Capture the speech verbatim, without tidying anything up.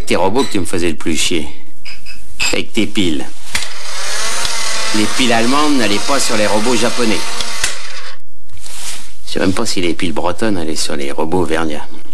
avec tes robots que tu me faisais le plus chier. Avec tes piles. Les piles allemandes n'allaient pas sur les robots japonais. Je sais même pas si les piles bretonnes allaient sur les robots verniens.